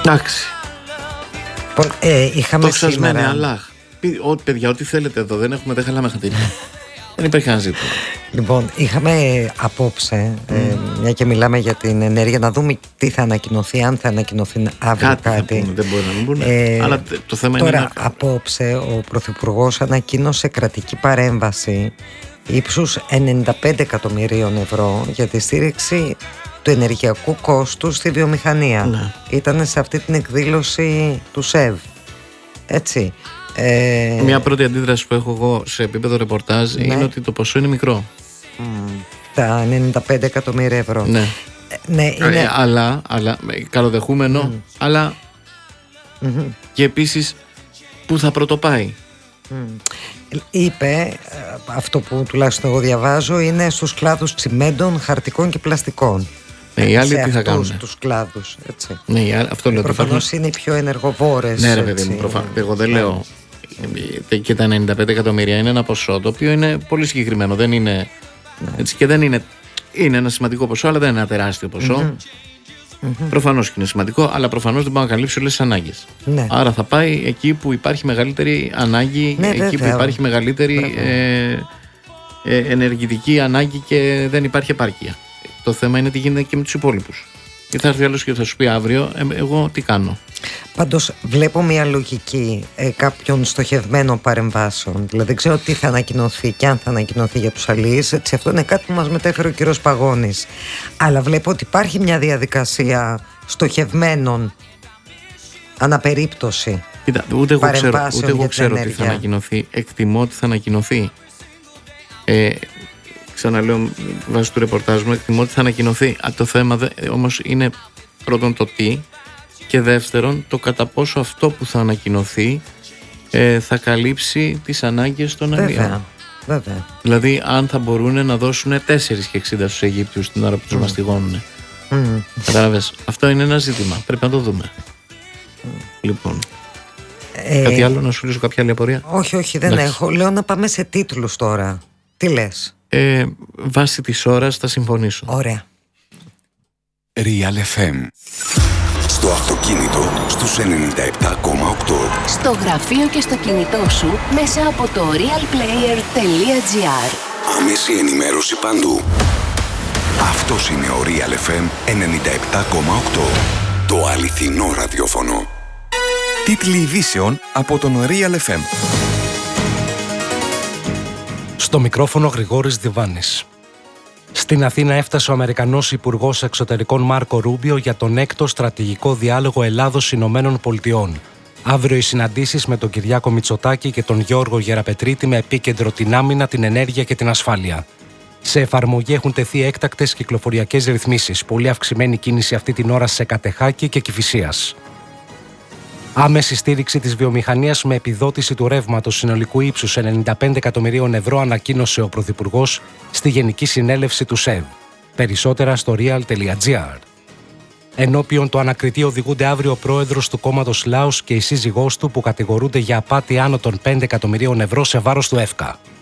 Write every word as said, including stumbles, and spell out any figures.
Εντάξει. Ε, είχαμε το ξασμένε σήμερα... Αλλάχ. Ό,τι παιδιά, ό,τι θέλετε εδώ, δεν έχουμε, δεν χαλάμε χατήρια. Δεν υπάρχει κανένα ζήτημα. Λοιπόν, είχαμε απόψε, mm. ε, μια και μιλάμε για την ενέργεια, να δούμε τι θα ανακοινωθεί, αν θα ανακοινωθεί αύριο κάτι. Κάτι θα πούνε, δεν μπορεί να μην πούνε. Ε, αλλά το θέμα τώρα, είναι να... απόψε, ο Πρωθυπουργός ανακοίνωσε κρατική παρέμβαση ύψους ενενήντα πέντε εκατομμυρίων ευρώ για τη στήριξη του ενεργειακού κόστου στη βιομηχανία. Ναι. Ήταν σε αυτή την εκδήλωση του ΣΕΒ. Έτσι. Ε... Μια πρώτη αντίδραση που έχω εγώ σε επίπεδο ρεπορτάζ, ναι, είναι ότι το ποσό είναι μικρό. Mm. Τα ενενήντα πέντε εκατομμύρια ευρώ. Ναι. Ε, ναι είναι... ε, αλλά, αλλά καλοδεχούμενο, mm. αλλά mm-hmm. και επίσης που θα πρωτοπάει. Mm. Είπε, αυτό που τουλάχιστον εγώ διαβάζω, είναι στους κλάδους τσιμέντων, χαρτικών και πλαστικών. Ναι, οι άλλοι σε τι θα κάνουν. Τους κλάδους, έτσι. Ναι, αυτό λέω. Προφανώς είναι οι πιο ενεργοβόρες. Ναι, ρε παιδί μου, προφα... εγώ δεν λέω. Και τα ενενήντα πέντε εκατομμύρια είναι ένα ποσό το οποίο είναι πολύ συγκεκριμένο. Δεν είναι. Ναι. Έτσι, και δεν είναι. Είναι ένα σημαντικό ποσό, αλλά δεν είναι ένα τεράστιο ποσό. Mm-hmm. Mm-hmm. Προφανώς και είναι σημαντικό, αλλά προφανώς δεν μπορεί να καλύψει όλες τις ανάγκες. Ναι. Άρα θα πάει εκεί που υπάρχει μεγαλύτερη ανάγκη, ναι, εκεί βέβαια, που υπάρχει μεγαλύτερη ε, ε, ενεργητική ανάγκη και δεν υπάρχει επάρκεια. Το θέμα είναι τι γίνεται και με τους υπόλοιπους. Και θα έρθει άλλος και θα σου πει αύριο, ε, εγώ τι κάνω. Πάντως βλέπω μια λογική ε, κάποιων στοχευμένων παρεμβάσεων. Δηλαδή δεν ξέρω τι θα ανακοινωθεί και αν θα ανακοινωθεί για τους αλλοίς. Έτσι, αυτό είναι κάτι που μας μετέφερε ο κύριος Παγώνης. Αλλά βλέπω ότι υπάρχει μια διαδικασία στοχευμένων αναπερίπτωση. Κοίτα, ούτε εγώ ξέρω, ούτε εγώ ξέρω τι θα ανακοινωθεί. Εκτιμώ ότι θα ανακοινωθεί. Ε, Ξαναλέω, βάσει του ρεπορτάζ μου, εκτιμώ ότι θα ανακοινωθεί. Α, το θέμα δε, όμως είναι πρώτον το τι και δεύτερον το κατά πόσο αυτό που θα ανακοινωθεί ε, θα καλύψει τις ανάγκες των αλλιών. Βέβαια. Δηλαδή, αν θα μπορούν να δώσουν τέσσερα και εξήντα στους Αιγύπτιους την ώρα που τους mm. μαστιγώνουν. Mm. Κατάλαβες. Αυτό είναι ένα ζήτημα. Πρέπει να το δούμε. Mm. Λοιπόν. Ε, κάτι άλλο να σου λύσω, κάποια άλλη απορία? Όχι, όχι, δεν Εντάξει. έχω. Λέω να πάμε σε τίτλους τώρα. Τι λες? Ε, βάσει της ώρας θα συμφωνήσω. Ωραία. Real εφ εμ. Στο αυτοκίνητο στους ενενήντα επτά κόμμα οκτώ. Στο γραφείο και στο κινητό σου μέσα από το realplayer.gr. Άμεση ενημέρωση παντού. Αυτός είναι ο Real εφ εμ ενενήντα επτά κόμμα οκτώ. Το αληθινό ραδιόφωνο. Τίτλοι ειδήσεων από τον Real εφ εμ. Στο μικρόφωνο Γρηγόρης Διβάνης. Στην Αθήνα έφτασε ο Αμερικανός Υπουργός Εξωτερικών Μάρκο Ρούμπιο για τον έκτο στρατηγικό διάλογο Ελλάδος-Ηνωμένων Πολιτειών. Αύριο οι συναντήσεις με τον Κυριάκο Μητσοτάκη και τον Γιώργο Γεραπετρίτη με επίκεντρο την άμυνα, την ενέργεια και την ασφάλεια. Σε εφαρμογή έχουν τεθεί έκτακτες κυκλοφοριακές ρυθμίσεις, πολύ αυξημένη κίνηση αυτή την ώρα σε Κατεχάκη και Κηφισίας. Άμεση στήριξη της βιομηχανίας με επιδότηση του ρεύματος συνολικού ύψους ενενήντα πέντε εκατομμυρίων ευρώ ανακοίνωσε ο Πρωθυπουργός στη Γενική Συνέλευση του ΣΕΒ. Περισσότερα στο real.gr. Ενώπιον το ανακριτή οδηγούνται αύριο ο πρόεδρος του κόμματος Λάος και η σύζυγός του που κατηγορούνται για απάτη άνω των πέντε εκατομμυρίων ευρώ σε βάρος του ΕΦΚΑ.